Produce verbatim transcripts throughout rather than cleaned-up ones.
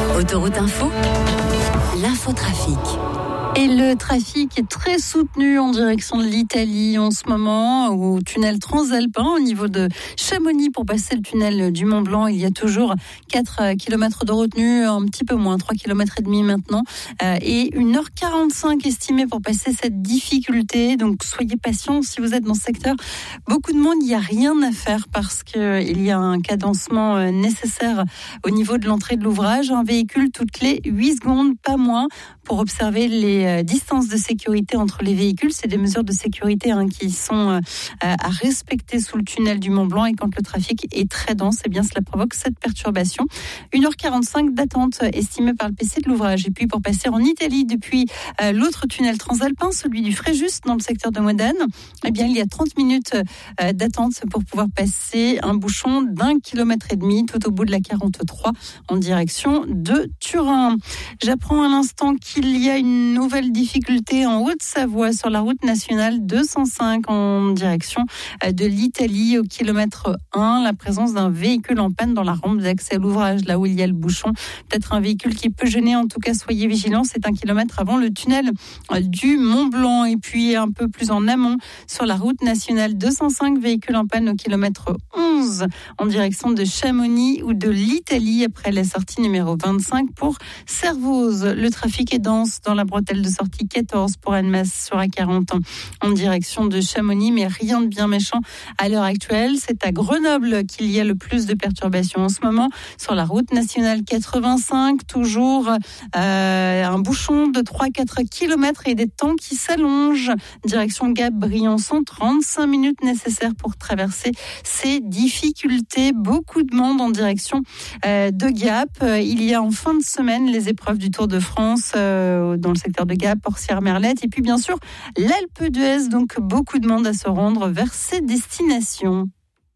Autoroute Info, l'infotrafic. Et le trafic est très soutenu en direction de l'Italie en ce moment, au tunnel transalpin, au niveau de Chamonix pour passer le tunnel du Mont Blanc. Il y a toujours quatre kilomètres de retenue, un petit peu moins, trois kilomètres et demi maintenant, euh, et une heure quarante-cinq estimée pour passer cette difficulté. Donc soyez patients si vous êtes dans ce secteur. Beaucoup de monde, il n'y a rien à faire parce qu'il y a un cadencement nécessaire au niveau de l'entrée de l'ouvrage. Un véhicule toutes les huit secondes, pas moins, pour observer les distances de sécurité entre les véhicules. C'est des mesures de sécurité hein, qui sont euh, à respecter sous le tunnel du Mont Blanc, et quand le trafic est très dense, eh bien cela provoque cette perturbation. une heure quarante-cinq d'attente estimée par le P C de l'ouvrage. Et puis pour passer en Italie depuis euh, l'autre tunnel transalpin, celui du Fréjus dans le secteur de Modane, eh bien il y a trente minutes euh, d'attente pour pouvoir passer un bouchon d'un kilomètre et demi tout au bout de la quarante-trois en direction de Turin. J'apprends à l'instant qu'il y a une nouvelle difficulté en Haute-Savoie sur la route nationale deux cent cinq en direction de l'Italie au kilomètre un. La présence d'un véhicule en panne dans la rampe d'accès à l'ouvrage, là où il y a le bouchon. Peut-être un véhicule qui peut gêner, en tout cas soyez vigilants. C'est un kilomètre avant le tunnel du Mont Blanc. Et puis un peu plus en amont sur la route nationale deux cent cinq, véhicule en panne au kilomètre onze en direction de Chamonix ou de l'Italie après la sortie numéro vingt-cinq pour Servoz. Le trafic est dense dans la bretelle de sortie quatorze pour Annemasse sur A quarante en direction de Chamonix, mais rien de bien méchant à l'heure actuelle. C'est à Grenoble qu'il y a le plus de perturbations en ce moment sur la route nationale quatre-vingt-cinq, toujours euh, un bouchon de trois à quatre kilomètres et des temps qui s'allongent. Direction Gap, Briançon, trente-cinq minutes nécessaires pour traverser ces difficultés. Beaucoup de monde en direction euh, de Gap. Il y a en fin de semaine les épreuves du Tour de France euh, dans le secteur de Gap, Porcières-Merlette, et puis bien sûr l'Alpe d'Huez, donc beaucoup de monde à se rendre vers ces destinations.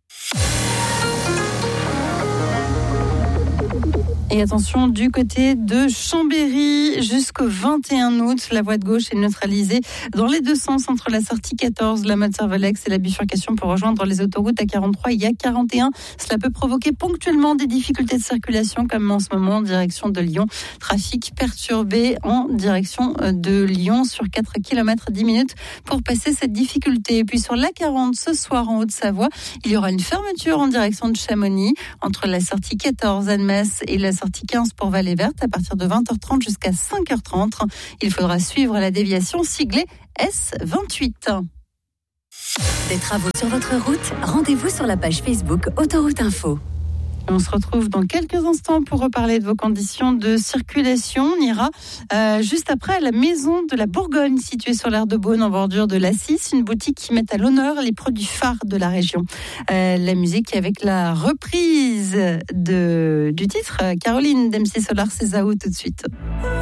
Et attention, du côté de Chambéry, jusqu'au vingt et un août, la voie de gauche est neutralisée dans les deux sens entre la sortie quatorze, la Motte-Servolex et la bifurcation pour rejoindre les autoroutes A quarante-trois et A quarante et un. Cela peut provoquer ponctuellement des difficultés de circulation, comme en ce moment en direction de Lyon. Trafic perturbé en direction de Lyon sur quatre kilomètres dix minutes pour passer cette difficulté. Et puis sur l'A quarante, ce soir en Haute-Savoie, il y aura une fermeture en direction de Chamonix entre la sortie quatorze, Annemasse, et la sortie quinze pour Vallée Verte à partir de vingt heures trente jusqu'à cinq heures trente. Il faudra suivre la déviation siglée S vingt-huit. Des travaux sur votre route, rendez-vous sur la page Facebook Autoroute Info. On se retrouve dans quelques instants pour reparler de vos conditions de circulation. On ira euh, juste après à la Maison de la Bourgogne, située sur l'aire de Beaune en bordure de l'A six, une boutique qui met à l'honneur les produits phares de la région. Euh, la musique avec la reprise de, du titre Caroline d'M C Solar, c'est Zao tout de suite.